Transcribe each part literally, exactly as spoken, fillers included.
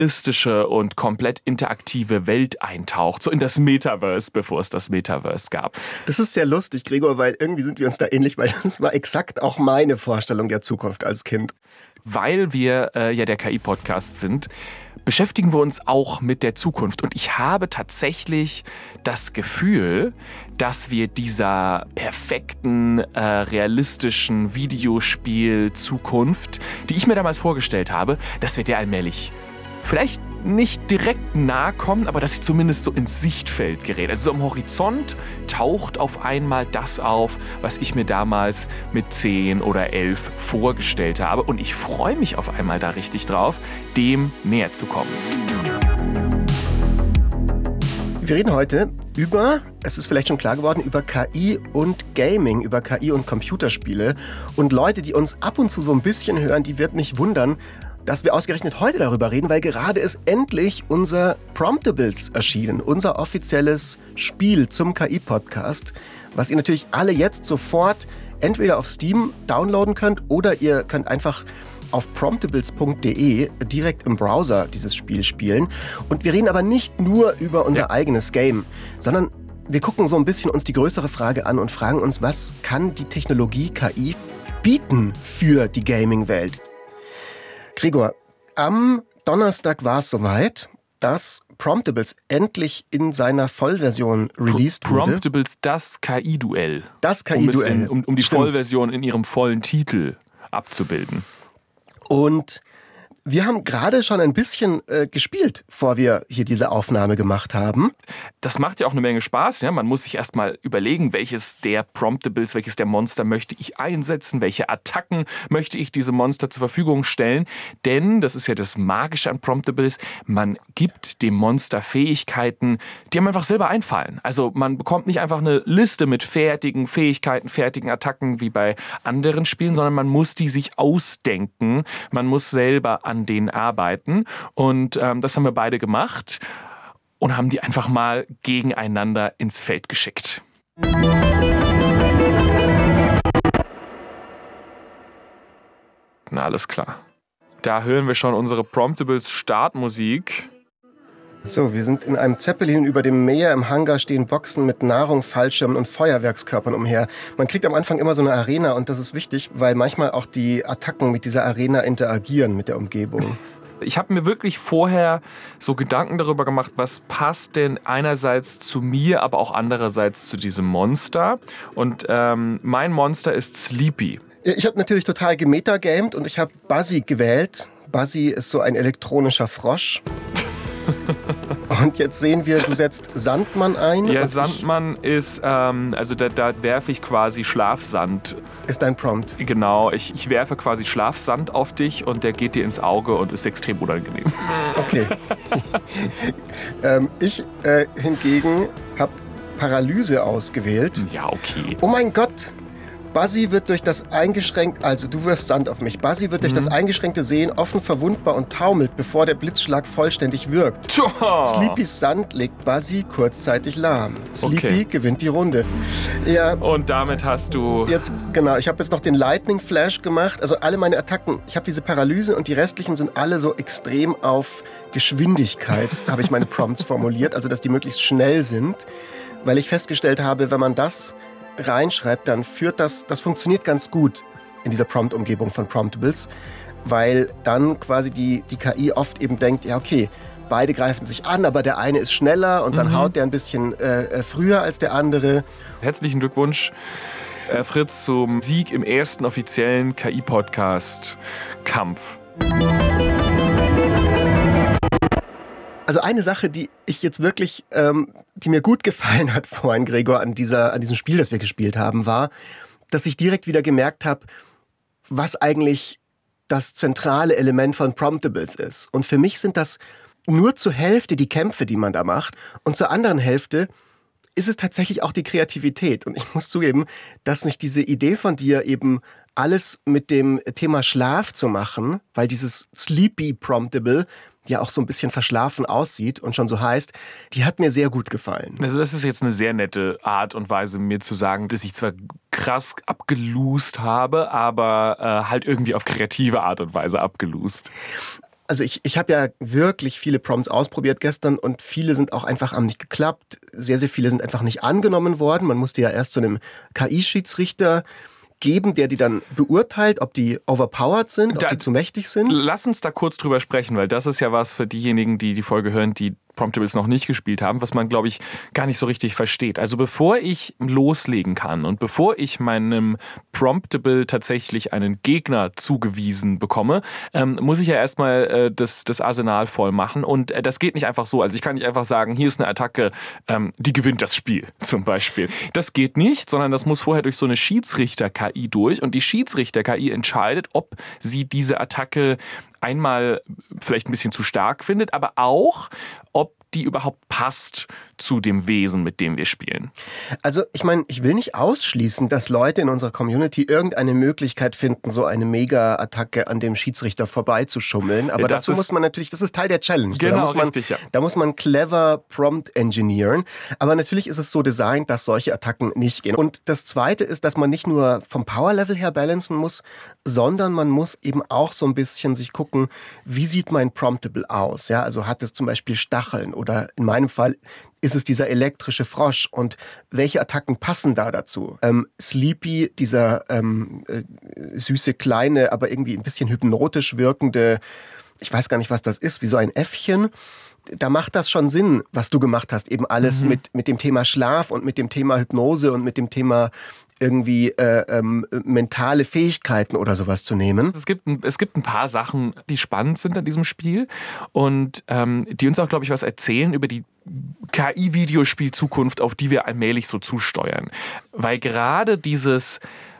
realistische und komplett interaktive Welt eintaucht, so in das Metaverse, bevor es das Metaverse gab. Das ist sehr lustig, Gregor, weil irgendwie sind wir uns da ähnlich, weil das war exakt auch meine Vorstellung der Zukunft als Kind. Weil wir äh, ja der K I-Podcast sind, beschäftigen wir uns auch mit der Zukunft. Und ich habe tatsächlich das Gefühl, dass wir dieser perfekten, äh, realistischen Videospiel-Zukunft, die ich mir damals vorgestellt habe, dass wir der allmählich vielleicht nicht direkt nahe kommen, aber dass sie zumindest so ins Sichtfeld gerät. Also so am Horizont taucht auf einmal das auf, was ich mir damals mit zehn oder elf vorgestellt habe. Und ich freue mich auf einmal da richtig drauf, dem näher zu kommen. Wir reden heute über, es ist vielleicht schon klar geworden, über K I und Gaming, über K I und Computerspiele. Und Leute, die uns ab und zu so ein bisschen hören, die wird nicht wundern, dass wir ausgerechnet heute darüber reden, weil gerade ist endlich unser Promptables erschienen, unser offizielles Spiel zum K I-Podcast, was ihr natürlich alle jetzt sofort entweder auf Steam downloaden könnt oder ihr könnt einfach auf promptables punkt de direkt im Browser dieses Spiel spielen. Und wir reden aber nicht nur über unser ja. eigenes Game, sondern wir gucken so ein bisschen uns die größere Frage an und fragen uns, was kann die Technologie K I bieten für die Gaming-Welt? Gregor, am Donnerstag war es soweit, dass Promptables endlich in seiner Vollversion released Pro- wurde. Promptables, das K I-Duell. Das K I-Duell. Um, in, um, um die Stimmt. Vollversion in ihrem vollen Titel abzubilden. Und wir haben gerade schon ein bisschen äh, gespielt, bevor wir hier diese Aufnahme gemacht haben. Das macht ja auch eine Menge Spaß. Ja? Man muss sich erstmal überlegen, welches der Promptables, welches der Monster möchte ich einsetzen, welche Attacken möchte ich diesem Monster zur Verfügung stellen. Denn, das ist ja das Magische an Promptables, man gibt dem Monster Fähigkeiten, die einem einfach selber einfallen. Also man bekommt nicht einfach eine Liste mit fertigen Fähigkeiten, fertigen Attacken wie bei anderen Spielen, sondern man muss die sich ausdenken. Man muss selber an denen arbeiten. Und ähm, das haben wir beide gemacht und haben die einfach mal gegeneinander ins Feld geschickt. Na, alles klar. Da hören wir schon unsere Promptables Startmusik. So, wir sind in einem Zeppelin über dem Meer. Im Hangar stehen Boxen mit Nahrung, Fallschirmen und Feuerwerkskörpern umher. Man kriegt am Anfang immer so eine Arena und das ist wichtig, weil manchmal auch die Attacken mit dieser Arena interagieren mit der Umgebung. Ich habe mir wirklich vorher so Gedanken darüber gemacht, was passt denn einerseits zu mir, aber auch andererseits zu diesem Monster. Und ähm, mein Monster ist Sleepy. Ich habe natürlich total gemetagamed und ich habe Buzzy gewählt. Buzzy ist so ein elektronischer Frosch. Und jetzt sehen wir, du setzt Sandmann ein. Ja, Sandmann ist, ähm, also da, da werfe ich quasi Schlafsand. Ist dein Prompt. Genau, ich, ich werfe quasi Schlafsand auf dich und der geht dir ins Auge und ist extrem unangenehm. Okay. ähm, ich äh, hingegen habe Paralyse ausgewählt. Ja, okay. Oh mein Gott! Buzzy wird durch das eingeschränkte, also du wirfst Sand auf mich, Buzzy wird durch mhm. das eingeschränkte Sehen offen verwundbar und taumelt, bevor der Blitzschlag vollständig wirkt. Tja. Sleepys Sand legt Buzzy kurzzeitig lahm. Sleepy okay. gewinnt die Runde. Ja, und damit hast du... Jetzt, genau, ich habe jetzt noch den Lightning Flash gemacht, also alle meine Attacken, ich habe diese Paralyse und die restlichen sind alle so extrem auf Geschwindigkeit, habe ich meine Prompts formuliert, also dass die möglichst schnell sind, weil ich festgestellt habe, wenn man das reinschreibt, dann führt das, das funktioniert ganz gut in dieser Prompt-Umgebung von Promptables, weil dann quasi die, die K I oft eben denkt, ja okay, beide greifen sich an, aber der eine ist schneller und dann mhm. haut der ein bisschen äh, früher als der andere. Herzlichen Glückwunsch, äh, Fritz, zum Sieg im ersten offiziellen K I-Podcast-Kampf. Also eine Sache, die ich jetzt wirklich, ähm, die mir gut gefallen hat vorhin, Gregor, an, dieser, an diesem Spiel, das wir gespielt haben, war, dass ich direkt wieder gemerkt habe, was eigentlich das zentrale Element von Promptables ist. Und für mich sind das nur zur Hälfte die Kämpfe, die man da macht. Und zur anderen Hälfte ist es tatsächlich auch die Kreativität. Und ich muss zugeben, dass mich diese Idee von dir eben alles mit dem Thema Schlaf zu machen, weil dieses Sleepy Promptable ja auch so ein bisschen verschlafen aussieht und schon so heißt, die hat mir sehr gut gefallen. Also das ist jetzt eine sehr nette Art und Weise, mir zu sagen, dass ich zwar krass abgeloost habe, aber äh, halt irgendwie auf kreative Art und Weise abgeloost. Also ich, ich habe ja wirklich viele Prompts ausprobiert gestern und viele sind auch einfach haben nicht geklappt. Sehr, sehr viele sind einfach nicht angenommen worden. Man musste ja erst zu einem K I-Schiedsrichter geben, der die dann beurteilt, ob die overpowered sind, ob da, die zu mächtig sind. Lass uns da kurz drüber sprechen, weil das ist ja was für diejenigen, die die Folge hören, die Promptables noch nicht gespielt haben, was man, glaube ich, gar nicht so richtig versteht. Also bevor ich loslegen kann und bevor ich meinem Promptable tatsächlich einen Gegner zugewiesen bekomme, ähm, muss ich ja erstmal äh, das, das Arsenal voll machen. Und äh, das geht nicht einfach so. Also ich kann nicht einfach sagen, hier ist eine Attacke, ähm, die gewinnt das Spiel zum Beispiel. Das geht nicht, sondern das muss vorher durch so eine Schiedsrichter-K I durch. Und die Schiedsrichter-K I entscheidet, ob sie diese Attacke einmal vielleicht ein bisschen zu stark findet, aber auch, ob die überhaupt passt zu dem Wesen, mit dem wir spielen. Also ich meine, ich will nicht ausschließen, dass Leute in unserer Community irgendeine Möglichkeit finden, so eine Mega-Attacke an dem Schiedsrichter vorbeizuschummeln. Aber ja, dazu muss man natürlich, das ist Teil der Challenge. Genau, da muss man, richtig, ja. Da muss man clever prompt engineeren. Aber natürlich ist es so designt, dass solche Attacken nicht gehen. Und das Zweite ist, dass man nicht nur vom Power-Level her balancen muss, sondern man muss eben auch so ein bisschen sich gucken, wie sieht mein Promptable aus? Ja, also hat es zum Beispiel Stacheln oder in meinem Fall ist es dieser elektrische Frosch und welche Attacken passen da dazu? Ähm, Sleepy, dieser ähm, äh, süße, kleine, aber irgendwie ein bisschen hypnotisch wirkende, ich weiß gar nicht, was das ist, wie so ein Äffchen. Da macht das schon Sinn, was du gemacht hast, eben alles mhm. mit, mit dem Thema Schlaf und mit dem Thema Hypnose und mit dem Thema irgendwie äh, ähm, mentale Fähigkeiten oder sowas zu nehmen. Es gibt, es gibt ein paar Sachen, die spannend sind an diesem Spiel und ähm, die uns auch, glaube ich, was erzählen über die K I-Videospiel-Zukunft, auf die wir allmählich so zusteuern. Weil gerade dieses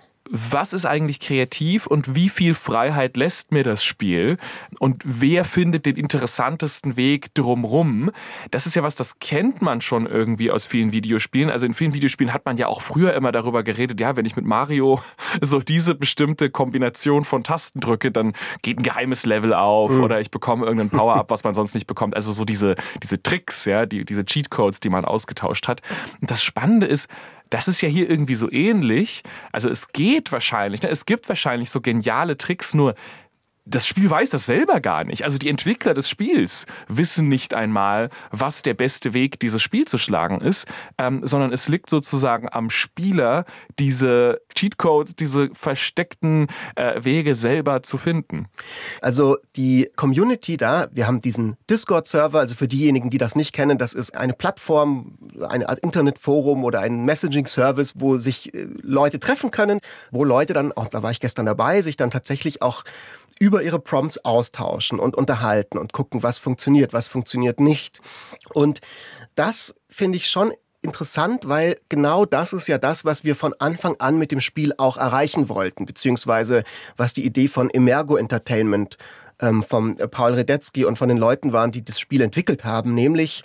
was ist eigentlich kreativ und wie viel Freiheit lässt mir das Spiel und wer findet den interessantesten Weg drumrum? Das ist ja was, das kennt man schon irgendwie aus vielen Videospielen. Also in vielen Videospielen hat man ja auch früher immer darüber geredet, ja, wenn ich mit Mario so diese bestimmte Kombination von Tasten drücke, dann geht ein geheimes Level auf mhm. oder ich bekomme irgendein Power-Up, was man sonst nicht bekommt. Also so diese, diese Tricks, ja, die, diese Cheat-Codes, die man ausgetauscht hat. Und das Spannende ist, das ist ja hier irgendwie so ähnlich. Also es geht wahrscheinlich, ne? Es gibt wahrscheinlich so geniale Tricks, nur das Spiel weiß das selber gar nicht. Also die Entwickler des Spiels wissen nicht einmal, was der beste Weg, dieses Spiel zu schlagen ist, ähm, sondern es liegt sozusagen am Spieler, diese Cheatcodes, diese versteckten äh, Wege selber zu finden. Also die Community da, wir haben diesen Discord-Server, also für diejenigen, die das nicht kennen, das ist eine Plattform, eine Art Internetforum oder ein Messaging-Service, wo sich äh, Leute treffen können, wo Leute dann, auch da war ich gestern dabei, sich dann tatsächlich auch über ihre Prompts austauschen und unterhalten und gucken, was funktioniert, was funktioniert nicht. Und das finde ich schon interessant, weil genau das ist ja das, was wir von Anfang an mit dem Spiel auch erreichen wollten, beziehungsweise was die Idee von Emergo Entertainment ähm, vom Paul Radetzky und von den Leuten waren, die das Spiel entwickelt haben, nämlich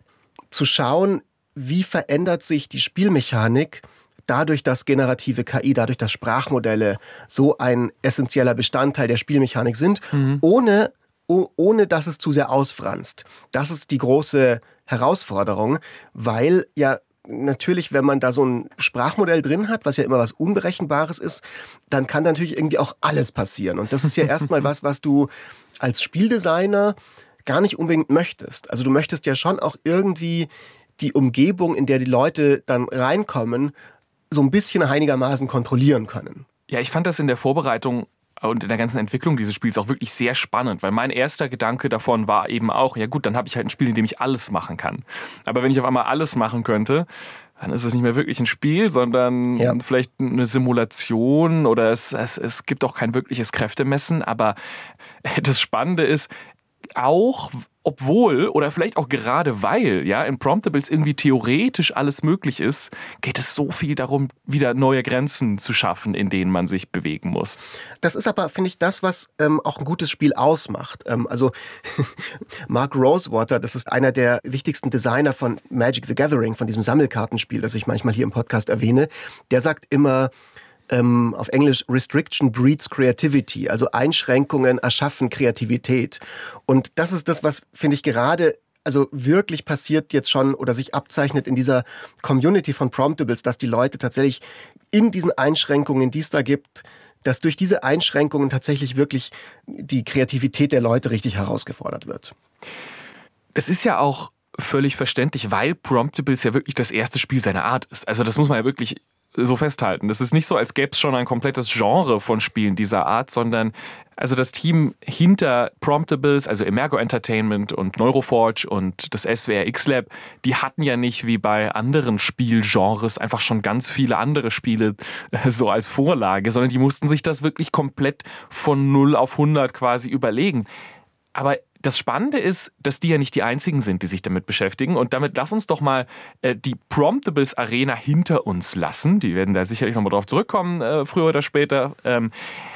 zu schauen, wie verändert sich die Spielmechanik dadurch, dass generative K I, dadurch, dass Sprachmodelle so ein essentieller Bestandteil der Spielmechanik sind, mhm. ohne, oh, ohne dass es zu sehr ausfranst. Das ist die große Herausforderung, weil ja natürlich, wenn man da so ein Sprachmodell drin hat, was ja immer was Unberechenbares ist, dann kann natürlich irgendwie auch alles passieren. Und das ist ja erstmal was, was du als Spieldesigner gar nicht unbedingt möchtest. Also du möchtest ja schon auch irgendwie die Umgebung, in der die Leute dann reinkommen, so ein bisschen einigermaßen kontrollieren können. Ja, ich fand das in der Vorbereitung und in der ganzen Entwicklung dieses Spiels auch wirklich sehr spannend, weil mein erster Gedanke davon war eben auch, ja gut, dann habe ich halt ein Spiel, in dem ich alles machen kann. Aber wenn ich auf einmal alles machen könnte, dann ist es nicht mehr wirklich ein Spiel, sondern ja. vielleicht eine Simulation oder es, es, es gibt auch kein wirkliches Kräftemessen. Aber das Spannende ist, auch obwohl oder vielleicht auch gerade weil ja in Promptables irgendwie theoretisch alles möglich ist, geht es so viel darum, wieder neue Grenzen zu schaffen, in denen man sich bewegen muss. Das ist aber, finde ich, das, was ähm, auch ein gutes Spiel ausmacht. Ähm, also Mark Rosewater, das ist einer der wichtigsten Designer von Magic the Gathering, von diesem Sammelkartenspiel, das ich manchmal hier im Podcast erwähne, der sagt immer, Ähm, auf Englisch, Restriction breeds creativity, also Einschränkungen erschaffen Kreativität. Und das ist das, was, finde ich, gerade also wirklich passiert jetzt schon oder sich abzeichnet in dieser Community von Promptables, dass die Leute tatsächlich in diesen Einschränkungen, die es da gibt, dass durch diese Einschränkungen tatsächlich wirklich die Kreativität der Leute richtig herausgefordert wird. Es ist ja auch völlig verständlich, weil Promptables ja wirklich das erste Spiel seiner Art ist. Also das muss man ja wirklich so festhalten. Das ist nicht so, als gäbe es schon ein komplettes Genre von Spielen dieser Art, sondern also das Team hinter Promptables, also Emergo Entertainment und Neuroforge und das S W R X-Lab, die hatten ja nicht wie bei anderen Spielgenres einfach schon ganz viele andere Spiele äh, so als Vorlage, sondern die mussten sich das wirklich komplett von null auf hundert quasi überlegen. Aber das Spannende ist, dass die ja nicht die einzigen sind, die sich damit beschäftigen. Und damit lass uns doch mal äh, die Promptables Arena hinter uns lassen. Die werden da sicherlich nochmal drauf zurückkommen, äh, früher oder später. Ähm,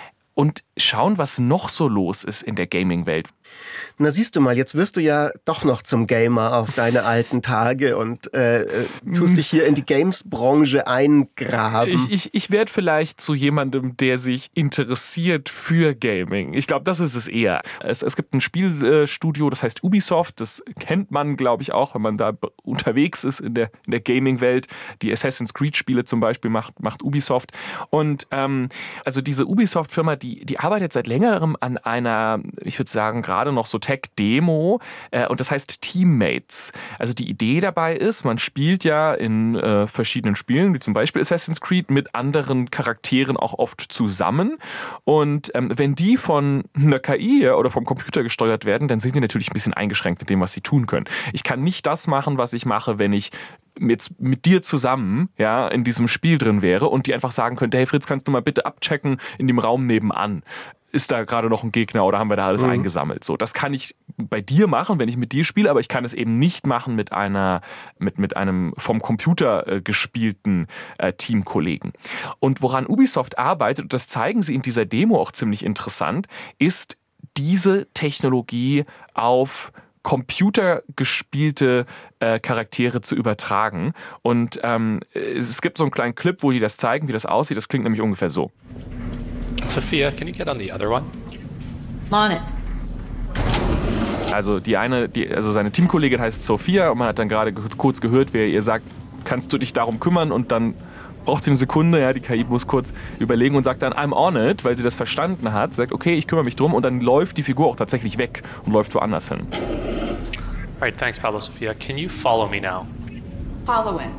und schauen, was noch so los ist in der Gaming-Welt. Na siehst du mal, jetzt wirst du ja doch noch zum Gamer auf deine alten Tage und äh, tust dich hier in die Games-Branche eingraben. Ich, ich, ich werde vielleicht zu jemandem, der sich interessiert für Gaming. Ich glaube, das ist es eher. Es, es gibt ein Spielstudio, das heißt Ubisoft. Das kennt man, glaube ich, auch, wenn man da unterwegs ist in der, in der Gaming-Welt. Die Assassin's Creed-Spiele zum Beispiel macht, macht Ubisoft. Und ähm, also diese Ubisoft-Firma, die, die arbeitet seit längerem an einer, ich würde sagen, gerade noch so Tech-Demo, äh, und das heißt Teammates. Also die Idee dabei ist, man spielt ja in äh, verschiedenen Spielen, wie zum Beispiel Assassin's Creed, mit anderen Charakteren auch oft zusammen. Und ähm, wenn die von einer K I oder vom Computer gesteuert werden, dann sind die natürlich ein bisschen eingeschränkt in dem, was sie tun können. Ich kann nicht das machen, was ich mache, wenn ich jetzt mit dir zusammen ja, in diesem Spiel drin wäre und die einfach sagen könnte, hey Fritz, kannst du mal bitte abchecken in dem Raum nebenan? Ist da gerade noch ein Gegner oder haben wir da alles mhm. eingesammelt? So, das kann ich bei dir machen, wenn ich mit dir spiele, aber ich kann es eben nicht machen mit einer, mit, mit einem vom Computer äh, gespielten äh, Teamkollegen. Und woran Ubisoft arbeitet, und das zeigen sie in dieser Demo auch ziemlich interessant, ist diese Technologie auf computergespielte äh, Charaktere zu übertragen. Und ähm, es gibt so einen kleinen Clip, wo die das zeigen, wie das aussieht. Das klingt nämlich ungefähr so. Sophia, can you get on the other one? On it. Also die eine, die, also seine Teamkollegin heißt Sophia und man hat dann gerade kurz gehört, wer ihr sagt, kannst du dich darum kümmern, und dann braucht sie eine Sekunde, ja, die K I muss kurz überlegen und sagt dann I'm on it, weil sie das verstanden hat, sagt okay, ich kümmere mich drum, und dann läuft die Figur auch tatsächlich weg und läuft woanders hin. Alright, thanks Pablo Sophia. Can you follow me now? Following.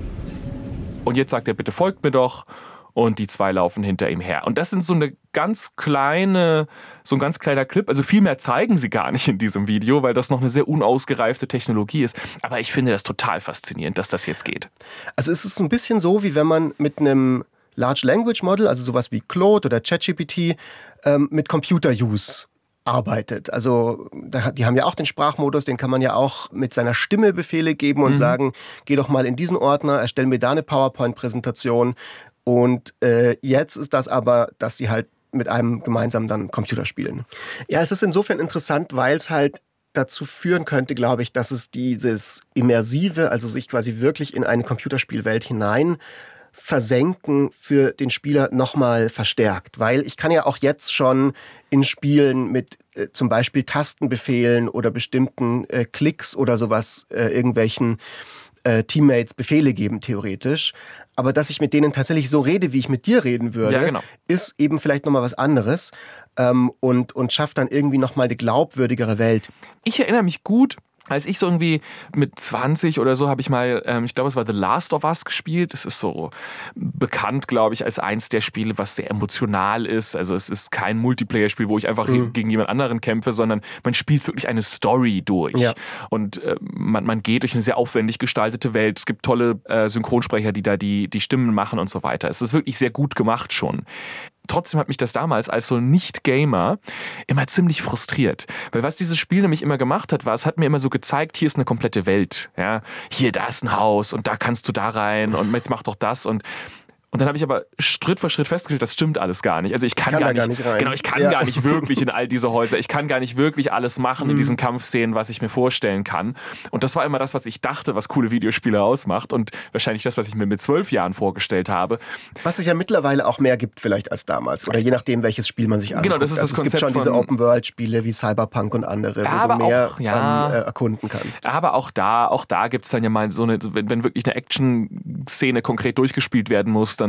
Und jetzt sagt er, bitte folgt mir doch. Und die zwei laufen hinter ihm her. Und das sind so eine ganz kleine, so ein ganz kleiner Clip. Also viel mehr zeigen sie gar nicht in diesem Video, weil das noch eine sehr unausgereifte Technologie ist. Aber ich finde das total faszinierend, dass das jetzt geht. Also es ist ein bisschen so, wie wenn man mit einem Large Language Model, also sowas wie Claude oder ChatGPT, ähm, mit Computer-Use arbeitet. Also die haben ja auch den Sprachmodus, den kann man ja auch mit seiner Stimme Befehle geben und mhm. sagen, geh doch mal in diesen Ordner, erstell mir da eine PowerPoint-Präsentation. Und äh, jetzt ist das aber, dass sie halt mit einem gemeinsam dann Computer spielen. Ja, es ist insofern interessant, weil es halt dazu führen könnte, glaube ich, dass es dieses Immersive, also sich quasi wirklich in eine Computerspielwelt hinein versenken für den Spieler nochmal verstärkt. Weil ich kann ja auch jetzt schon in Spielen mit äh, zum Beispiel Tastenbefehlen oder bestimmten äh, Klicks oder sowas äh, irgendwelchen äh, Teammates Befehle geben, theoretisch. Aber dass ich mit denen tatsächlich so rede, wie ich mit dir reden würde, ja, genau. ist eben vielleicht nochmal was anderes ähm, und, und schafft dann irgendwie nochmal eine glaubwürdigere Welt. Ich erinnere mich gut, als ich so irgendwie mit zwanzig oder so habe ich mal, ähm, ich glaube, es war The Last of Us gespielt. Das ist so bekannt, glaube ich, als eins der Spiele, was sehr emotional ist. Also es ist kein Multiplayer-Spiel, wo ich einfach mhm. gegen jemand anderen kämpfe, sondern man spielt wirklich eine Story durch. Ja. Und äh, man, man geht durch eine sehr aufwendig gestaltete Welt. Es gibt tolle äh, Synchronsprecher, die da die, die Stimmen machen und so weiter. Es ist wirklich sehr gut gemacht schon. Trotzdem hat mich das damals als so Nicht-Gamer immer ziemlich frustriert. Weil was dieses Spiel nämlich immer gemacht hat, war, es hat mir immer so gezeigt, hier ist eine komplette Welt. Ja? Hier, da ist ein Haus und da kannst du da rein und jetzt mach doch das. Und Und dann habe ich aber Schritt für Schritt festgestellt, das stimmt alles gar nicht. Also ich kann, kann gar, nicht, gar nicht rein. Genau, ich kann ja. gar nicht wirklich in all diese Häuser. Ich kann gar nicht wirklich alles machen in diesen Kampfszenen, was ich mir vorstellen kann. Und das war immer das, was ich dachte, was coole Videospiele ausmacht. Und wahrscheinlich das, was ich mir mit zwölf Jahren vorgestellt habe. Was es ja mittlerweile auch mehr gibt vielleicht als damals. Oder je nachdem, welches Spiel man sich anguckt. Genau, das ist das also Konzept. Es gibt schon diese Open-World-Spiele wie Cyberpunk und andere, wo aber du mehr auch, ja, ähm, äh, erkunden kannst. Aber auch da, auch da gibt es dann ja mal so eine, wenn, wenn wirklich eine Action-Szene konkret durchgespielt werden muss, dann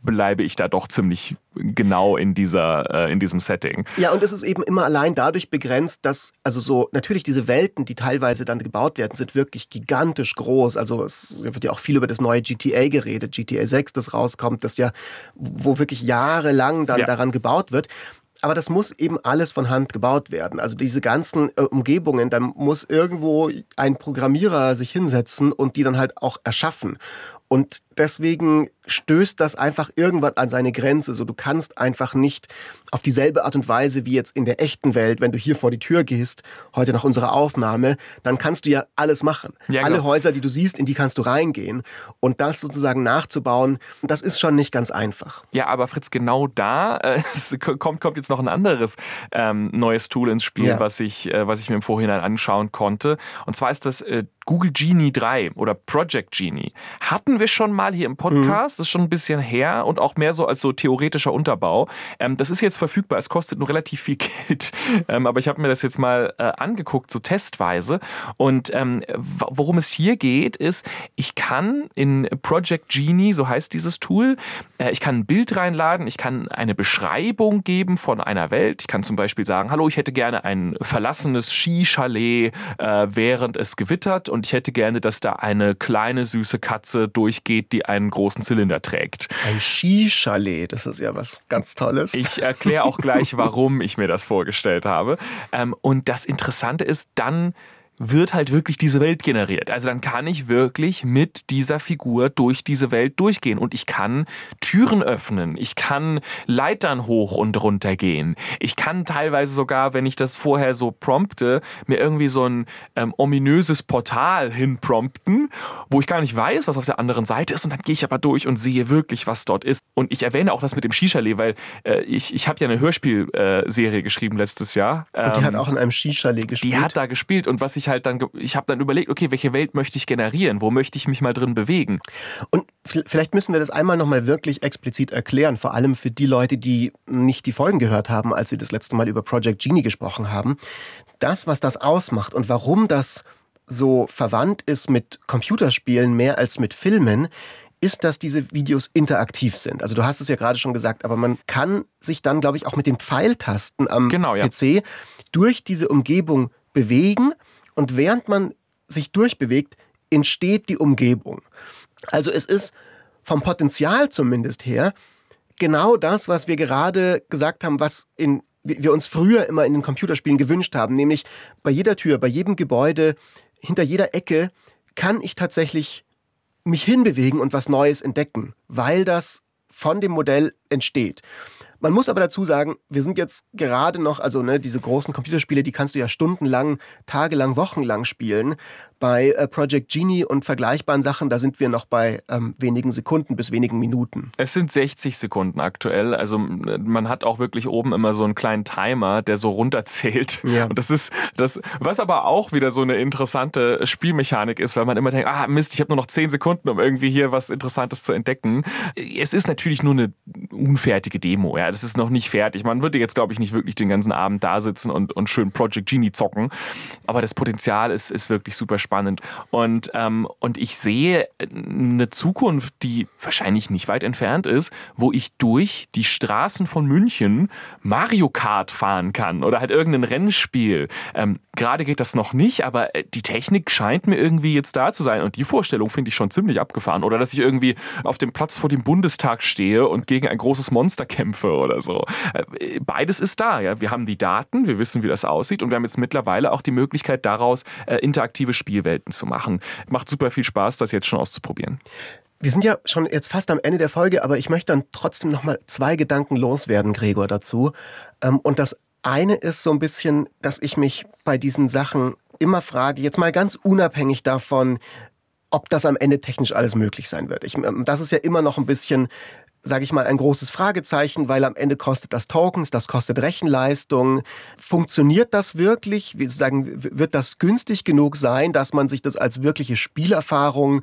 bleibe ich da doch ziemlich genau in dieser, äh, in diesem Setting. Ja, und es ist eben immer allein dadurch begrenzt, dass, also so, natürlich diese Welten, die teilweise dann gebaut werden, sind wirklich gigantisch groß. Also es wird ja auch viel über das neue G T A geredet, G T A sechs, das rauskommt, das ja, wo wirklich jahrelang dann ja. daran gebaut wird. Aber das muss eben alles von Hand gebaut werden. Also diese ganzen äh, Umgebungen, da muss irgendwo ein Programmierer sich hinsetzen und die dann halt auch erschaffen. Und deswegen stößt das einfach irgendwann an seine Grenze. So, du kannst einfach nicht auf dieselbe Art und Weise wie jetzt in der echten Welt, wenn du hier vor die Tür gehst, heute nach unserer Aufnahme, dann kannst du ja alles machen. Ja, Alle genau. Häuser, die du siehst, in die kannst du reingehen. Und das sozusagen nachzubauen, das ist schon nicht ganz einfach. Ja, aber Fritz, genau da äh, es kommt, kommt jetzt noch ein anderes ähm, neues Tool ins Spiel, Ja. was ich, äh, was ich mir im Vorhinein anschauen konnte. Und zwar ist das äh, Google Genie drei oder Project Genie. Hatten wir schon mal hier im Podcast, das ist schon ein bisschen her und auch mehr so als so theoretischer Unterbau. Ähm, das ist jetzt verfügbar, es kostet nur relativ viel Geld, ähm, aber ich habe mir das jetzt mal äh, angeguckt, so testweise. Und ähm, worum es hier geht, ist, ich kann in Project Genie, so heißt dieses Tool, äh, ich kann ein Bild reinladen, ich kann eine Beschreibung geben von einer Welt. Ich kann zum Beispiel sagen, hallo, ich hätte gerne ein verlassenes Skichalet, äh, während es gewittert. Und ich hätte gerne, dass da eine kleine, süße Katze durchgeht, die einen großen Zylinder trägt. Ein Skichalet, das ist ja was ganz Tolles. Ich erkläre auch gleich, warum ich mir das vorgestellt habe. Ähm, und das Interessante ist, dann wird halt wirklich diese Welt generiert. Also dann kann ich wirklich mit dieser Figur durch diese Welt durchgehen und ich kann Türen öffnen, ich kann Leitern hoch und runter gehen. Ich kann teilweise sogar, wenn ich das vorher so prompte, mir irgendwie so ein ähm, ominöses Portal hinprompten, wo ich gar nicht weiß, was auf der anderen Seite ist und dann gehe ich aber durch und sehe wirklich, was dort ist. Und ich erwähne auch das mit dem Skichalet, weil äh, ich, ich habe ja eine Hörspielserie äh, geschrieben letztes Jahr. Und die ähm, hat auch in einem Skichalet gespielt. Die hat da gespielt und was ich halt dann, ich habe dann überlegt, okay, welche Welt möchte ich generieren? Wo möchte ich mich mal drin bewegen? Und vielleicht müssen wir das einmal nochmal wirklich explizit erklären, vor allem für die Leute, die nicht die Folgen gehört haben, als wir das letzte Mal über Project Genie gesprochen haben. Das, was das ausmacht und warum das so verwandt ist mit Computerspielen mehr als mit Filmen, ist, dass diese Videos interaktiv sind. Also du hast es ja gerade schon gesagt, aber man kann sich dann, glaube ich, auch mit den Pfeiltasten am Genau, ja. P C durch diese Umgebung bewegen und während man sich durchbewegt, entsteht die Umgebung. Also es ist vom Potenzial zumindest her genau das, was wir gerade gesagt haben, was in, wir uns früher immer in den Computerspielen gewünscht haben, nämlich bei jeder Tür, bei jedem Gebäude, hinter jeder Ecke kann ich tatsächlich mich hinbewegen und was Neues entdecken, weil das von dem Modell entsteht. Man muss aber dazu sagen, wir sind jetzt gerade noch, also ne, diese großen Computerspiele, die kannst du ja stundenlang, tagelang, wochenlang spielen. Bei äh, Project Genie und vergleichbaren Sachen, da sind wir noch bei ähm, wenigen Sekunden bis wenigen Minuten. Es sind sechzig Sekunden aktuell. Also man hat auch wirklich oben immer so einen kleinen Timer, der so runterzählt. Ja. Und das ist das, was aber auch wieder so eine interessante Spielmechanik ist, weil man immer denkt, ah Mist, ich habe nur noch zehn Sekunden, um irgendwie hier was Interessantes zu entdecken. Es ist natürlich nur eine unfertige Demo, ja. Das ist noch nicht fertig. Man würde jetzt, glaube ich, nicht wirklich den ganzen Abend da sitzen und, und schön Project Genie zocken. Aber das Potenzial ist, ist wirklich super spannend. Und, ähm, und ich sehe eine Zukunft, die wahrscheinlich nicht weit entfernt ist, wo ich durch die Straßen von München Mario Kart fahren kann oder halt irgendein Rennspiel. Ähm, gerade geht das noch nicht, aber die Technik scheint mir irgendwie jetzt da zu sein. Und die Vorstellung finde ich schon ziemlich abgefahren. Oder dass ich irgendwie auf dem Platz vor dem Bundestag stehe und gegen ein großes Monster kämpfe oder so. Beides ist da. Ja. Wir haben die Daten, wir wissen, wie das aussieht und wir haben jetzt mittlerweile auch die Möglichkeit, daraus äh, interaktive Spielwelten zu machen. Macht super viel Spaß, das jetzt schon auszuprobieren. Wir sind ja schon jetzt fast am Ende der Folge, aber ich möchte dann trotzdem noch mal zwei Gedanken loswerden, Gregor, dazu. Und das eine ist so ein bisschen, dass ich mich bei diesen Sachen immer frage, jetzt mal ganz unabhängig davon, ob das am Ende technisch alles möglich sein wird. Ich, das ist ja immer noch ein bisschen, sage ich mal, ein großes Fragezeichen, weil am Ende kostet das Tokens, das kostet Rechenleistung. Funktioniert das wirklich? Wir sagen, wird das günstig genug sein, dass man sich das als wirkliche Spielerfahrung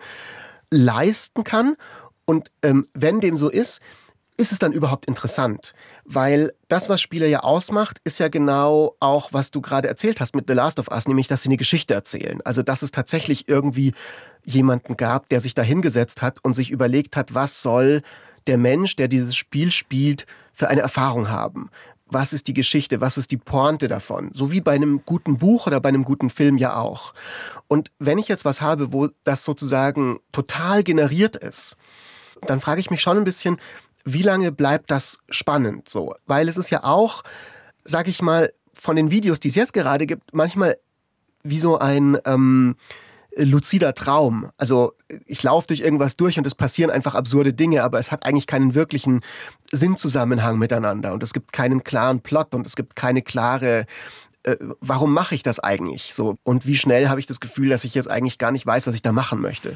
leisten kann? Und ähm, wenn dem so ist, ist es dann überhaupt interessant? Weil das, was Spiele ja ausmacht, ist ja genau auch, was du gerade erzählt hast mit The Last of Us, nämlich, dass sie eine Geschichte erzählen. Also, dass es tatsächlich irgendwie jemanden gab, der sich da hingesetzt hat und sich überlegt hat, was soll der Mensch, der dieses Spiel spielt, für eine Erfahrung haben? Was ist die Geschichte? Was ist die Pointe davon? So wie bei einem guten Buch oder bei einem guten Film ja auch. Und wenn ich jetzt was habe, wo das sozusagen total generiert ist, dann frage ich mich schon ein bisschen, wie lange bleibt das spannend so? Weil es ist ja auch, sag ich mal, von den Videos, die es jetzt gerade gibt, manchmal wie so ein ähm, luzider Traum. Also ich laufe durch irgendwas durch und es passieren einfach absurde Dinge, aber es hat eigentlich keinen wirklichen Sinnzusammenhang miteinander und es gibt keinen klaren Plot und es gibt keine klare, äh, warum mache ich das eigentlich so? Und wie schnell habe ich das Gefühl, dass ich jetzt eigentlich gar nicht weiß, was ich da machen möchte?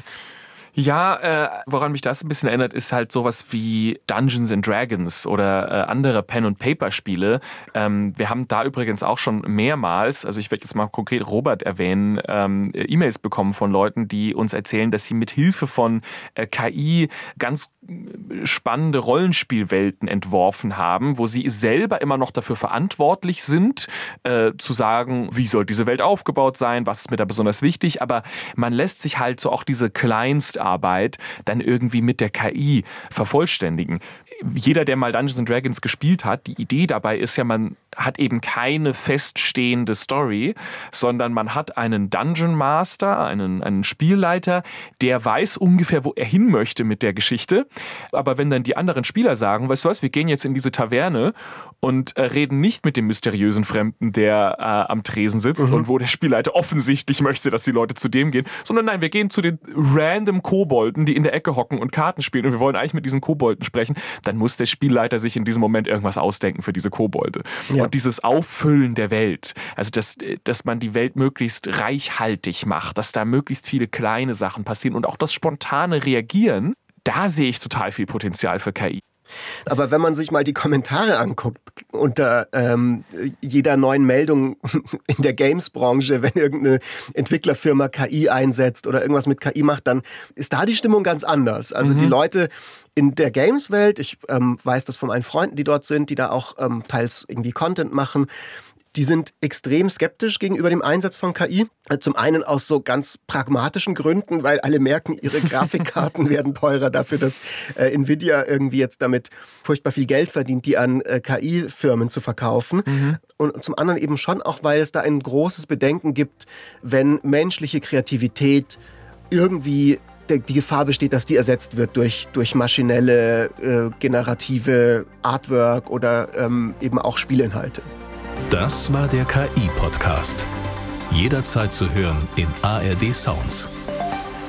Ja, äh, woran mich das ein bisschen erinnert, ist halt sowas wie Dungeons and Dragons oder äh, andere Pen-and-Paper-Spiele. Ähm, wir haben da übrigens auch schon mehrmals, also ich werde jetzt mal konkret Robert erwähnen, ähm, E-Mails bekommen von Leuten, die uns erzählen, dass sie mit Hilfe von äh, K I ganz spannende Rollenspielwelten entworfen haben, wo sie selber immer noch dafür verantwortlich sind, äh, zu sagen, wie soll diese Welt aufgebaut sein, was ist mir da besonders wichtig, aber man lässt sich halt so auch diese Kleinstarbeit dann irgendwie mit der K I vervollständigen. Jeder, der mal Dungeons and Dragons gespielt hat, die Idee dabei ist ja, man hat eben keine feststehende Story, sondern man hat einen Dungeon Master, einen, einen Spielleiter, der weiß ungefähr, wo er hin möchte mit der Geschichte. Aber wenn dann die anderen Spieler sagen, weißt du was, wir gehen jetzt in diese Taverne und äh, reden nicht mit dem mysteriösen Fremden, der äh, am Tresen sitzt mhm. und wo der Spielleiter offensichtlich möchte, dass die Leute zu dem gehen, sondern nein, wir gehen zu den random Kobolden, die in der Ecke hocken und Karten spielen und wir wollen eigentlich mit diesen Kobolden sprechen, dann muss der Spielleiter sich in diesem Moment irgendwas ausdenken für diese Kobolde. Ja. Und dieses Auffüllen der Welt, also dass, dass man die Welt möglichst reichhaltig macht, dass da möglichst viele kleine Sachen passieren und auch das spontane Reagieren, da sehe ich total viel Potenzial für K I. Aber wenn man sich mal die Kommentare anguckt unter ähm, jeder neuen Meldung in der Games-Branche, wenn irgendeine Entwicklerfirma K I einsetzt oder irgendwas mit K I macht, dann ist da die Stimmung ganz anders. Also mhm. die Leute in der Games-Welt, ich ähm, weiß das von meinen Freunden, die dort sind, die da auch ähm, teils irgendwie Content machen, die sind extrem skeptisch gegenüber dem Einsatz von K I. Zum einen aus so ganz pragmatischen Gründen, weil alle merken, ihre Grafikkarten werden teurer dafür, dass äh, Nvidia irgendwie jetzt damit furchtbar viel Geld verdient, die an äh, K I-Firmen zu verkaufen. Mhm. Und zum anderen eben schon auch, weil es da ein großes Bedenken gibt, wenn menschliche Kreativität irgendwie die Gefahr besteht, dass die ersetzt wird durch, durch maschinelle, äh, generative Artwork oder ähm, eben auch Spielinhalte. Das war der K I-Podcast. Jederzeit zu hören in A R D Sounds.